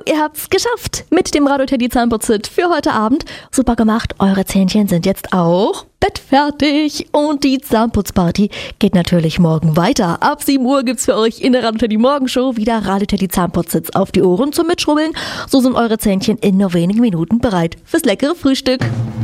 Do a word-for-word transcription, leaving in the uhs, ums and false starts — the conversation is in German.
ihr habt's geschafft mit dem Radoteddy Zahnputzit für heute Abend. Super gemacht, eure Zähnchen sind jetzt auch bettfertig. Und die Zahnputzparty geht natürlich morgen weiter. Ab sieben Uhr gibt's für euch in der Radoteddy Morgenshow wieder Radoteddy Zahnputzits auf die Ohren zum Mitschrubbeln. So sind eure Zähnchen in nur wenigen Minuten bereit fürs leckere Frühstück.